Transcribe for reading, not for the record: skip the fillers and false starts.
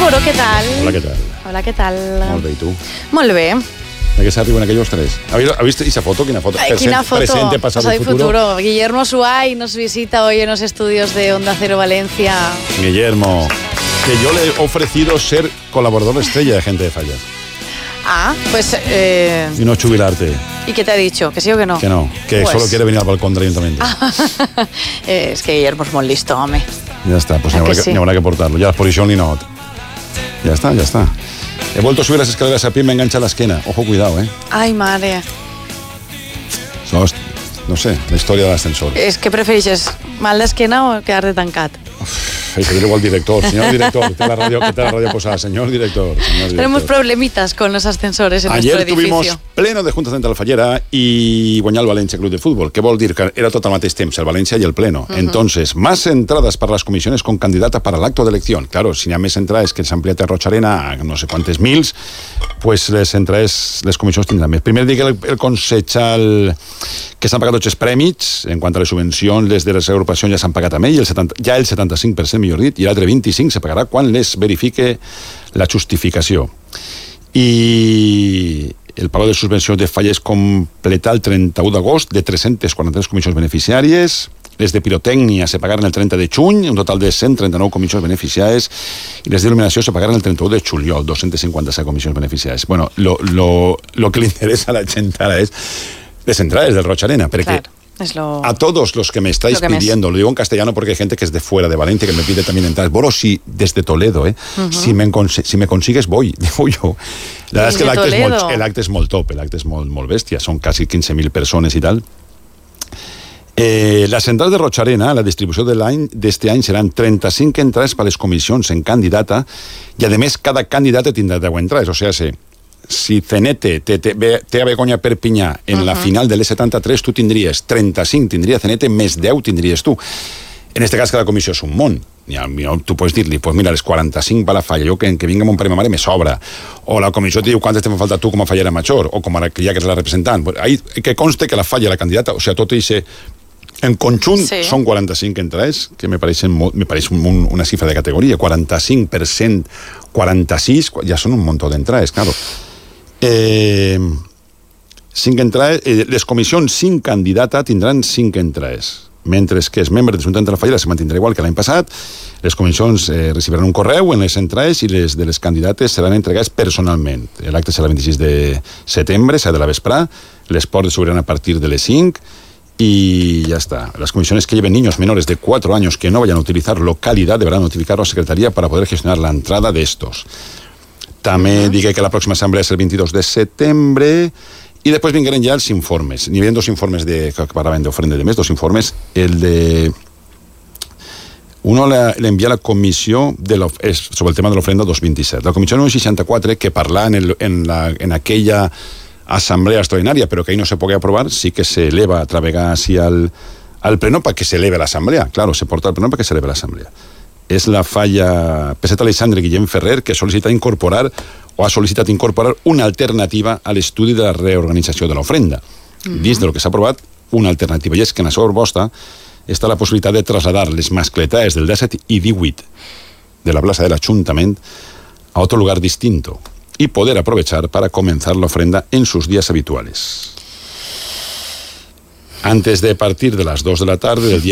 Arturo, què tal? Hola, què tal? Hola, què tal? Molt bé, i tu? Molt bé. ¿De qué se arriban aquellos tres? ¿Ha visto esa foto? ¿Quina foto? Quina foto. Presente, pasado y futuro. Guillermo Suárez nos visita hoy en los estudios de Onda Cero Valencia. Guillermo, que yo le he ofrecido ser colaborador estrella de Gente de Fallas. Ah, pues... Y no jubilarte. ¿Y qué te ha dicho? ¿Que sí o que no? Que no, que pues... solo quiere venir al balcón del ayuntamiento. Es que Guillermo es muy listo, hombre. Ya está, pues ni habrá que portarlo. Ya, por eso ni no. Ya está. He vuelto a subir las escaleras a pie y me engancha la esquina. Ojo, cuidado, Ay, madre. No sé, la historia del ascensor. Es que prefereixes mal d'esquena o quedar-te tancat? Hay que dirle al director. Señor director, ¿qué tal la radio posada? Señor director. Tenemos problemitas con los ascensores en nuestro edificio. Ayer tuvimos pleno de Junta Central Fallera y guanyar el València Club de Fútbol. ¿Qué vol dir? Que era tot al mateix temps, el València y el pleno. Entonces, más entradas para las comisiones con candidata para el acto de elección. Claro, si hi ha més entrades que s'ha ampliat a Rocharena a no sé quantes mils, pues les comissions tindran més. Primer dic el concejal que s'han pagat tots els prèmits, en quant a les subvencions, les de les agrupacions ja s'han pagat amb ell, ja el 75%, millor dit, i l'altre 25% se pagarà quan les verifique la justificació. I el pago de subvencions de falles completar el 31 d'agost de 343 comissions beneficiàries. Les de pirotècnia se pagaran el 30 de juny, un total de 139 comissions beneficiàries, i les d'il·luminació se pagaran el 31 de juliol, 257 comissions beneficiàries. Bueno, lo que le interesa a la gent ara és les entrades del Rocharena, perquè a todos los que me estáis pidiendo, lo digo en castellano porque hay gente que es de fuera de Valencia que me pide también entradas. Bueno, sí, desde Toledo, si me consigues voy, digo yo. La verdad es que el acte es molt top, el acte es molt bèstia, son casi 15.000 persones i tal. Les entrades de Rocharena, la distribució d'este any seran 35 entrades per les comissions en candidata i, a més, cada candidata tindrà 10 entrades, o sigui, si Cenete té a Begoña Perpinyà en la final de l'E73, tu tindries 35, tindria Cenete, més 10 tindries tu. En este cas, cada comissió és un món. Tu pots dir-li, pues mira, les 45 va la falla, jo que vinga mon pare i ma mare me sobra. O la comissió te diu quantes te fa falta tu com a fallera major, o com ara que ja que és la representant. Que conste que la falla, la candidata, o sigui, tot això en conjunt són 45 entrades, que me pareix una xifra de categoria. 45%, 46, ja són un munt d'entrades, claro. 5 entrades, les comissions 5 candidata tindran 5 entrades, mentre que els membres de Junta Central Fallera se mantindrà igual que l'any passat. Les comissions recibiran un correu en les entrades i les de les candidates seran entregades personalment. L'acte serà el 26 de setembre, serà de la vesprà, les portes s'obriran a partir de les 5 y ya está. Las comisiones que lleven niños menores de 4 años que no vayan a utilizar localidad deberán notificar a la Secretaría para poder gestionar la entrada de estos. També digué que la pròxima assemblea és el 22 de setembre i després vingueren ja els informes. N'hi havia 2 informes que parlaven d'ofrenda de més, 2 informes. Uno l'envia a la comissió sobre el tema de l'ofrenda 2027. La comissió 964, que parla en aquella assemblea extraordinària, però que ahí no se pogué aprovar, sí que se eleva a travegar así al pleno para que se eleve la asamblea. Claro, se porta al pleno para que se eleve la asamblea. És la falla Peset Alexandre Guillem Ferrer, que ha sol·licitat incorporar una alternativa a l'estudi de la reorganització de l'ofrenda. Dins de lo que s'ha aprovat, una alternativa, i és que en la seva proposta està la possibilitat de traslladar les mascletades del 17 i 18 de la plaça de l'Ajuntament a otro lugar distinto y poder aprovechar para comenzar la ofrenda en sus días habituales. Antes de partir de las 2 de la tarde del día